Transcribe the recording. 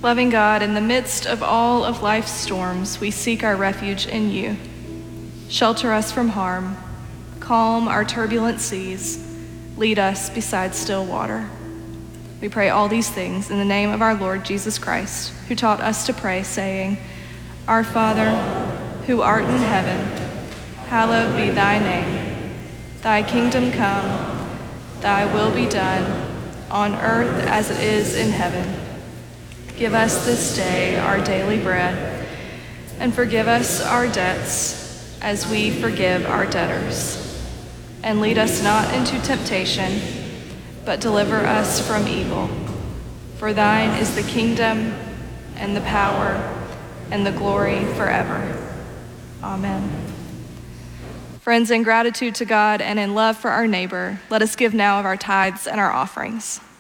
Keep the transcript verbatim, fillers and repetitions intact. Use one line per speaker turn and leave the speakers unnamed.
Loving God, in the midst of all of life's storms, we seek our refuge in you. Shelter us from harm, calm our turbulent seas, lead us beside still water. We pray all these things in the name of our Lord Jesus Christ, who taught us to pray, saying, Our Father, who art in heaven, hallowed be thy name. Thy kingdom come, thy will be done, on earth as it is in heaven. Give us this day our daily bread, and forgive us our debts as we forgive our debtors. And lead us not into temptation, but deliver us from evil. For thine is the kingdom, and the power, and the glory forever. Amen. Friends, in gratitude to God and in love for our neighbor, let us give now of our tithes and our offerings.